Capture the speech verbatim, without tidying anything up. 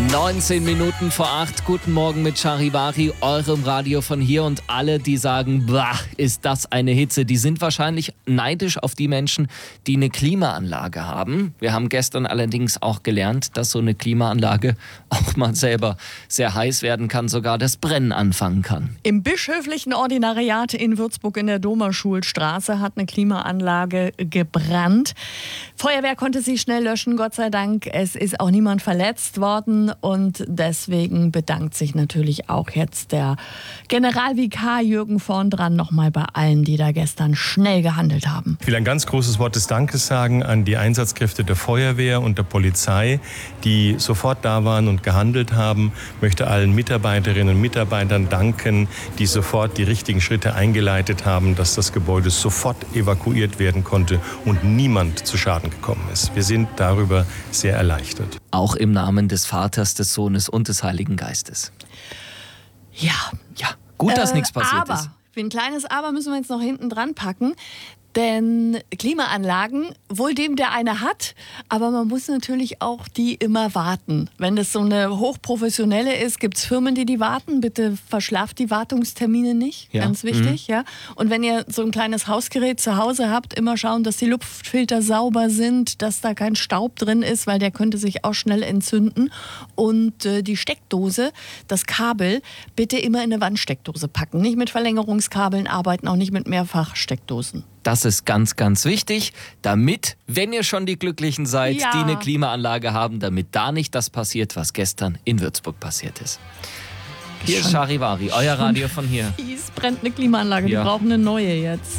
neunzehn Minuten vor acht. Guten Morgen mit Charivari, eurem Radio von hier. Und alle, die sagen, bah, ist das eine Hitze, die sind wahrscheinlich neidisch auf die Menschen, die eine Klimaanlage haben. Wir haben gestern allerdings auch gelernt, dass so eine Klimaanlage auch mal selber sehr heiß werden kann, sogar das Brennen anfangen kann. Im bischöflichen Ordinariat in Würzburg in der Domerschulstraße hat eine Klimaanlage gebrannt. Feuerwehr konnte sie schnell löschen, Gott sei Dank. Es ist auch niemand verletzt worden und deswegen bedankt sich natürlich auch jetzt der Generalvikar Jürgen Vorndran nochmal bei allen, die da gestern schnell gehandelt haben. Ich will ein ganz großes Wort des Dankes sagen an die Einsatzkräfte der Feuerwehr und der Polizei, die sofort da waren und gehandelt haben. Ich möchte allen Mitarbeiterinnen und Mitarbeitern danken, die sofort die richtigen Schritte eingeleitet haben, dass das Gebäude sofort evakuiert werden konnte und niemand zu Schaden gekommen ist. Wir sind darüber sehr erleichtert. Auch im Namen des Vaters, des Sohnes und des Heiligen Geistes. Ja. Ja, gut, dass äh, nichts passiert aber, ist. Für ein kleines Aber müssen wir jetzt noch hinten dran packen. Denn Klimaanlagen, wohl dem, der eine hat, aber man muss natürlich auch die immer warten. Wenn das so eine hochprofessionelle ist, gibt es Firmen, die die warten. Bitte verschlaft die Wartungstermine nicht, Ja. ganz wichtig. Mhm. Ja. Und wenn ihr so ein kleines Hausgerät zu Hause habt, immer schauen, dass die Luftfilter sauber sind, dass da kein Staub drin ist, weil der könnte sich auch schnell entzünden. Und äh, die Steckdose, das Kabel, bitte immer in eine Wandsteckdose packen. Nicht mit Verlängerungskabeln arbeiten, auch nicht mit Mehrfachsteckdosen. Das ist ganz, ganz wichtig, damit, wenn ihr schon die Glücklichen seid, Ja. die eine Klimaanlage haben, damit da nicht das passiert, was gestern in Würzburg passiert ist. Hier ist Charivari, euer Radio von hier. Es brennt eine Klimaanlage, Ja. die brauchen eine neue jetzt.